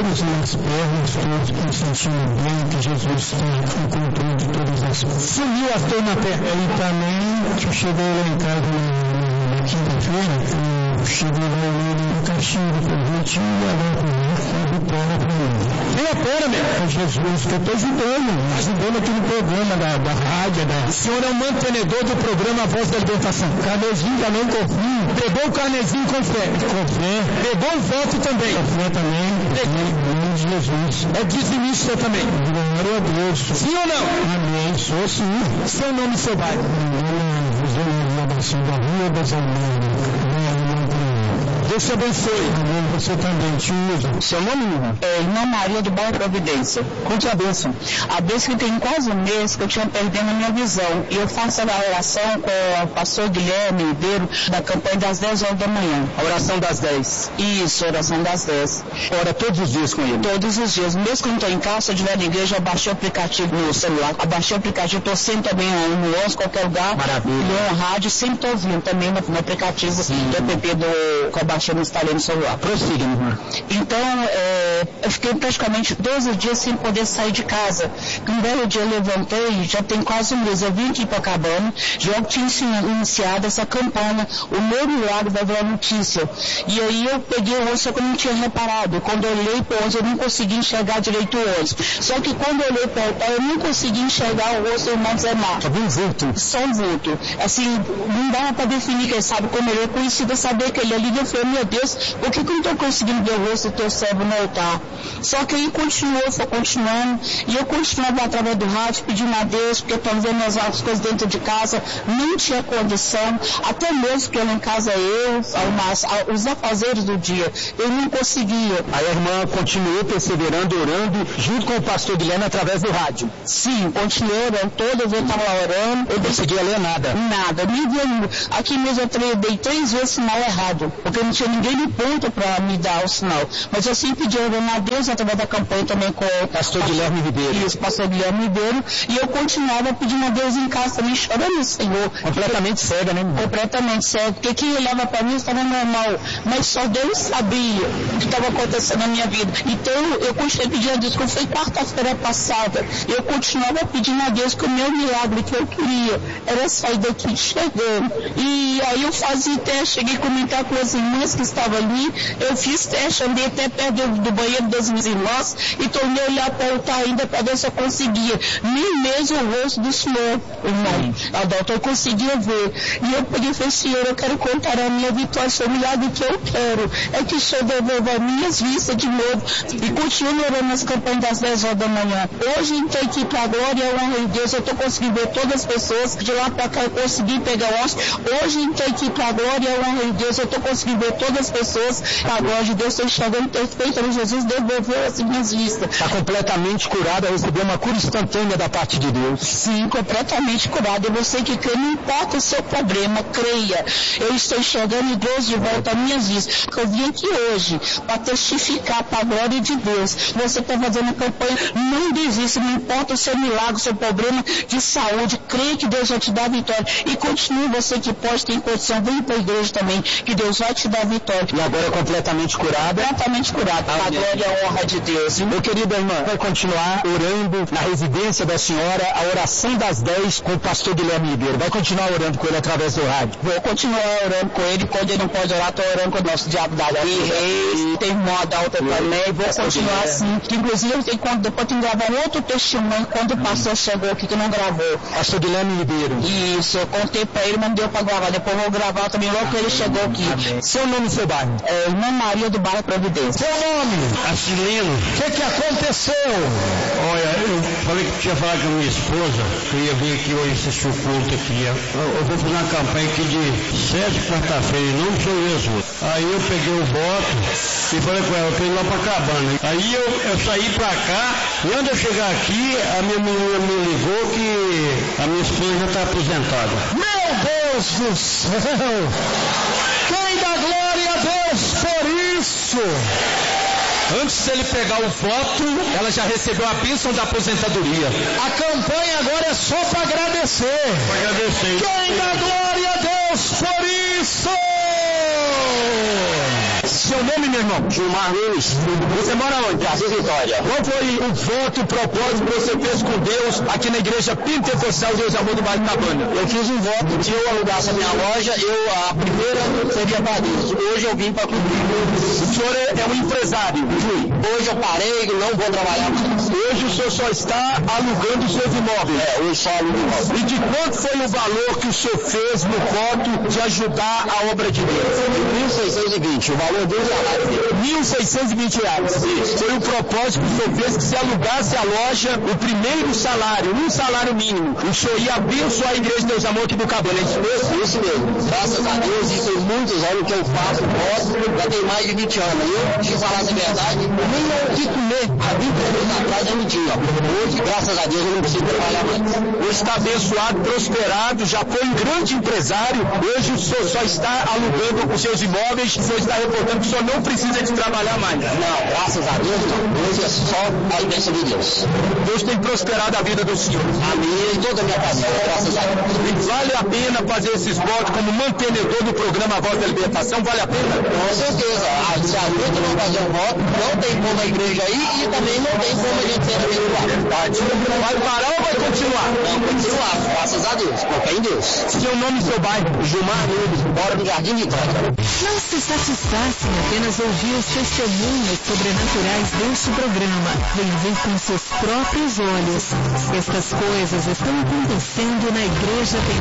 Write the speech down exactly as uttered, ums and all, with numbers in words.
joelhos e nas pernas, todos me sentindo bem, que Jesus está em controle de todas as coisas. Sumiu a dor na perna. E também, que eu cheguei lá em casa na, na quinta-feira, eu cheguei lá no caixinho do convite e agora com ele, pera para mim. Tem a pera, meu. É Jesus, que eu estou ajudando, ajudando aquele programa da, da rádio. Da... O senhor é o mantenedor do programa Voz da Libertação. Carnezinho também confio. Pegou o carnezinho com fé. Com fé. Pegou o voto também. Com fé também. Em nome de Jesus. É dizimista também. Glória a Deus. Sim ou não? Amém. Sou sim. Seu nome e seu bairro. Meu nome é José Maria da Silva, Rua das Almeiras. Deus te abençoe. Amém. Você também, te usa. Seu nome, irmã? É, irmã Maria do bairro Providência. Conte a bênção. A bênção que tem quase um mês que eu tinha perdendo a minha visão. E eu faço a oração com o pastor Guilherme Ribeiro da campanha das dez horas da manhã. A oração das dez. Isso, a oração das dez. Ora todos os dias com ele? Todos os dias. Mesmo quando estou em casa, se eu estiver na igreja, eu baixei o aplicativo no celular. Eu baixei o aplicativo, estou sempre também no onze, qualquer lugar. Maravilha. No rádio, sempre estou ouvindo também no, no aplicativo Sim. do app do, que eu baixei no instalei no celular. Prossiga, irmã. Então, é, eu fiquei praticamente doze dias sem poder sair de casa. Um belo dia eu levantei, já tem quase um mês, eu vim aqui para Cabana, já tinha iniciado essa campanha, o meu milagre vai virar notícia. E aí eu peguei o ônibus, só que eu não tinha reparado. Quando eu olhei para o ônibus, eu não consegui enxergar direito o ônibus. Só que quando eu olhei para o altar, eu não consegui enxergar o rosto do irmão Zé Marcos. Só vi um vulto. Só um vulto. Assim, não dava para definir, quem sabe como ele é conhecido, saber que ele ali, eu falei, meu Deus, por que, que eu não estou conseguindo ver o rosto do teu servo no altar? Só que aí continuou, foi continuando, e eu continuava através do rádio pedindo a Deus, porque eu estava vendo as, as coisas dentro de casa, não tinha condição, até mesmo que eu em casa eu, mas, os afazeres do dia, eu não conseguia. Aí a irmã continuou perseverando, orando, junto com o pastor Guilherme através do rádio? Sim, continuei orando, toda vez eu estava lá orando. Eu não conseguia ler nada? Nada, nem via. Aqui mesmo eu dei três vezes sinal errado, porque não tinha ninguém de ponto para me dar o sinal. Mas eu sempre pedi orando a Deus através da campanha também com o pastor Guilherme Ribeiro. Isso, pastor Guilherme Ribeiro. E eu continuava pedindo a Deus em casa também, chorando no Senhor. Completamente cega, né, irmão? Completamente cega. Porque quem olhava para mim estava normal. Mas só Deus sabia o que estava acontecendo na minha vida. Então eu continuei pedindo a Deus, quando foi quarta-feira passada, eu continuava pedindo a Deus que o meu milagre que eu queria era sair daqui chegando. E aí eu fazia teste, cheguei a comentar com as irmãs que estavam ali, eu fiz teste, andei até perto do, do banheiro das minhas irmãs e tornei a olhar para o altar ainda para ver se eu conseguia. Nem mesmo o rosto do Senhor, irmão. Adalto, eu conseguia ver. E eu peguei e falei, Senhor, eu quero contar a minha vitória, o milagre que eu quero. É que o Senhor devolva minhas vistas de novo. E continuo orando nas campanhas das dez horas da manhã. Hoje, então, aqui para a glória e a honra de Deus, eu estou conseguindo ver todas as pessoas. De lá para cá eu consegui pegar o osso. Hoje, então, aqui para a glória e a honra de Deus, eu estou conseguindo ver todas as pessoas. Para a glória de Deus, estou enxergando perfeito. Jesus devolveu as minhas vistas. Está completamente curada, recebeu uma cura instantânea da parte de Deus. Sim, completamente curada. E você que crê, não importa o seu problema, creia. Eu estou enxergando Deus de volta às minhas vistas. Eu vim aqui hoje para testificar para a glória de Deus. Você está fazendo a campanha, não desista, não importa o seu milagre, o seu problema de saúde, creia que Deus vai te dar a vitória. E continue, você que pode ter condição, vem para a igreja também, que Deus vai te dar a vitória. E agora é completamente curada? Completamente curada, para a glória e a honra de Deus. Meu querido irmão, vai continuar orando na residência da senhora, a oração das dez com o pastor Guilherme Ribeiro. Vai continuar orando com ele através do rádio? Vou continuar orando com ele, quando ele não pode orar, estou orando com o nosso diabo da Reis, tem moda alta também, vou continuar assim. Inclusive, eu tenho, quando, depois tem que gravar um outro testemunho, quando o pastor chegou aqui, que não gravou. Pastor Guilherme Ribeiro. Isso, eu contei para ele, mas não deu para gravar, depois eu vou gravar também logo que ele chegou aqui. Amém. Seu nome e seu bairro? É, irmã Maria do bairro Providência. Seu nome? Acilino. O que que aconteceu? Olha, eu falei que tinha falado com a minha esposa, que eu ia vir aqui hoje assistir o culto aqui. Eu, eu vou fazer uma campanha aqui de sete quarta-feira, em nome do Senhor Jesus. Aí eu peguei o voto e falei com ela, eu quero ir lá pra Cabana. Aí eu, eu saí pra cá, e antes de eu chegar aqui, a minha menina me ligou que a minha esposa já está aposentada. Meu Deus do céu! Quem dá glória a Deus por isso? Antes dele pegar o voto, ela já recebeu a bênção da aposentadoria. A campanha agora é só para agradecer. Para agradecer. Quem dá glória a Deus por isso? Seu nome, meu irmão? Gilmar Nunes. Você mora onde? Jardim Vitória. Qual foi o voto, o propósito que você fez com Deus aqui na igreja pentecostal Deus Amor do Bairro Cabana? Eu fiz um voto, se eu alugasse a minha loja, eu a primeira seria para Deus. Hoje eu vim para cumprir. O senhor é, é um empresário? Fui. Hoje eu parei, não vou trabalhar mais. Hoje o senhor só está alugando os seus imóveis? É, hoje só alugo imóveis. E de quanto foi o valor que o senhor fez no voto de ajudar a obra de Deus? mil seiscentos e vinte, o valor do salário dele. mil seiscentos e vinte reais. Isso. Foi o propósito que o senhor fez, que se alugasse a loja, o primeiro salário, um salário mínimo, o senhor ia abençoar a igreja de Deus Amor aqui do Cabana, é isso mesmo? Isso mesmo. Graças a Deus, isso tem muitos anos que eu faço, voto, já tem mais de vinte anos. Eu, te falar a verdade, nem o que comer há vinte anos atrás eu não tinha. Hoje, graças a Deus, eu não preciso trabalhar mais. Hoje está abençoado, prosperado, já foi um grande empresário, hoje o senhor só está alugando os seus imóveis, o senhor está reportando que o senhor não precisa de trabalhar mais. Não, graças a Deus não. Hoje é só a bênção de Deus. Deus tem prosperado a vida do senhor. Amém. Toda a minha família, graças a Deus. E vale a pena fazer esses votos como mantenedor do programa Voz da Libertação? Vale a pena? Com certeza. Ah, se a gente não fazer um voto, não tem como a igreja ir e também não tem como a gente ser abençoado. Verdade. Vai parar ou vai continuar? Não, continuar, graças a Deus, porque é em Deus. Seu nome e seu bairro? Gilmar Nunes, bora do Jardim Vitória. Não se satisfaça em apenas ouvir os testemunhos sobrenaturais deste programa. Vem ver com seus próprios olhos. Estas coisas estão acontecendo na Igreja